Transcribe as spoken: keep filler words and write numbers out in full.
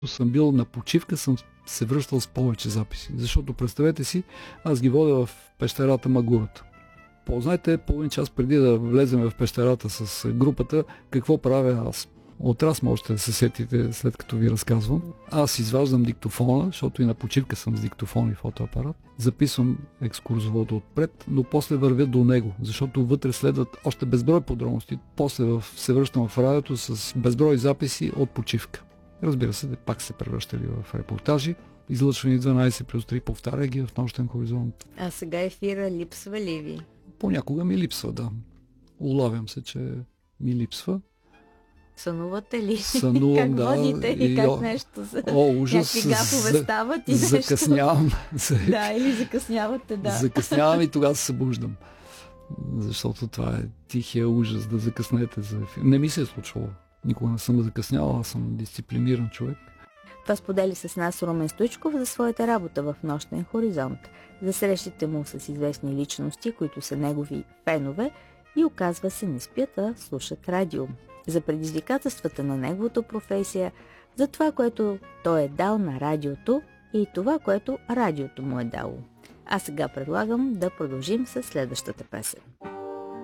съм бил на почивка, съм се връщал с повече записи. Защото представете си, аз ги водя в пещерата Магурата. Познайте половин час преди да влезем в пещерата с групата, какво правя аз. От раз можете да се сетите, след като ви разказвам. Аз изваждам диктофона, защото и на почивка съм с диктофон и фотоапарат. Записвам екскурзовода отпред, но после вървя до него, защото вътре следват още безброй подробности. После в, се връщам в радиото с безброй записи от почивка. Разбира се, пак се превръщали в репортажи. Излъчвани дванайсет плюс три, повтаря ги в нощен хоризонт. А сега ефира липсва ли ви? Понякога ми липсва, да. Улавям се, че ми липсва. Сънувате ли? Сънувам, как да. водите и как о, нещо за... О, ужас. Някакви гафове за, стават и нещо. Закъснявам. Да, или закъснявате, да. Закъснявам и тогава се събуждам. Защото това е тихия ужас да закъснете за ефир. Не ми се е случвало. Никога не съм закъснял, аз съм дисциплиниран човек. Това сподели с нас Румен Стоичков за своята работа в Нощен хоризонт, за срещите му с известни личности, които са негови фенове и оказва се не спят, а слушат радио, за предизвикателствата на неговата професия, за това, което той е дал на радиото и това, което радиото му е дало. А сега предлагам да продължим с следващата песен.